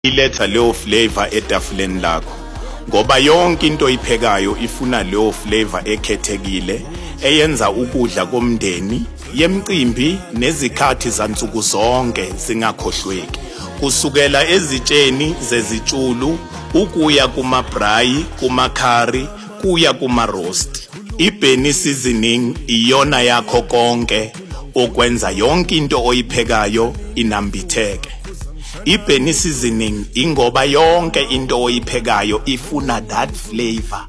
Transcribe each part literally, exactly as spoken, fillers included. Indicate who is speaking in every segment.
Speaker 1: iletha leyo flavor etafuleni lakho ngoba yonke into oyiphekayo ifuna leyo flavor ekhethekile eyenza ukudla komndeni yemicimbi nezikhathi zansuku zonke zingakhohlweki kusukela ezitsheni zezitshulu ukuya kuma braai kuma curry kuya kuma roast. iBenny seasoning iyona yakho konke okwenza yonke into oyiphekayo inambitheke. iBenny seasoning ingoba yonke into oyiphekayo ifuna that flavor.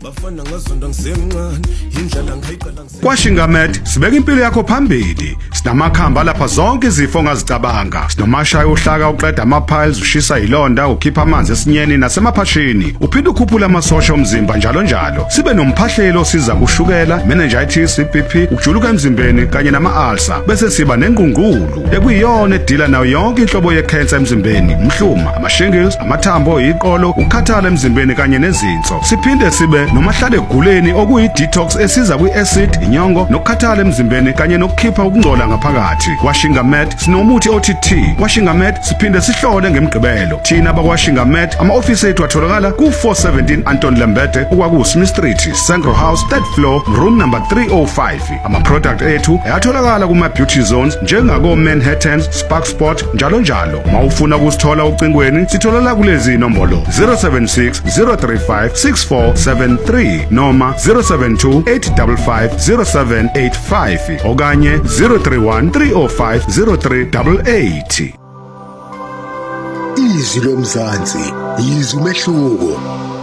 Speaker 2: KwaShingamed sibeka impilo yakho phambili. Sinamakhamba lapha zonke izifo ongazicabanga. Sinomashaya uhlaka uqeda ama-piles, ushisa ilonda, ukhipha amanzi esinyeni nasemaphashini. Uphinde ukhuphula amasosha omzimba njalo njalo. Sibe nomphahlelo osiza kushukela, meningitis, I-B P, ukujuluka emzimbeni kanye nama-ulcer. Bese siba nengungulu ekuyiyona edila nayo yonke inhlobo ye-cancer emzimbeni. Umhluma, ama-shingles, amathambo, iqolo, ukukhathala emzimbeni kanye nezinso. Siphinde sibe nomahlale eguleni okuyi-detox esiza kwi-acid, inyongo, nokukhathala emzimbeni kanye nokukhipha ukungcola ngaphakathi. KwaShingamed sinomuthi O T T. KwaShingamed siphinde sihlole ngemigqibelo. Thina bakwaShingamed ama-ofisi ethu atholakala ku four seventeen Anton Lembede okwaku-Smith Street, Sangro House, third floor, room number three oh five. Ama-product ethu ayatholakala kuma-beauty zones njengako-Manhattans, Spark Sport njalo njalo. Mawufuna kusithola ucingweni sitholala kulezi nombolo zero seven six zero three five six four seven three noma zero seven two eight five five zero seven eight five okanye zero three one three oh five zero three eight eight.
Speaker 3: Izwi lomzansi, izwi umehluko.